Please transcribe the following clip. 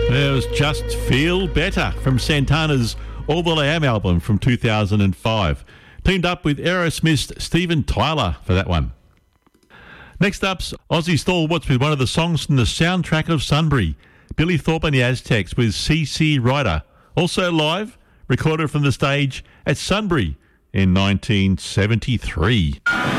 There was Just Feel Better from Santana's All That I Am album from 2005. Teamed up with Aerosmith's Steven Tyler for that one. Next up's Aussie Stalwarts with one of the songs from the soundtrack of Sunbury, Billy Thorpe and the Aztecs with C.C. Ryder. Also live, recorded from the stage at Sunbury in 1973.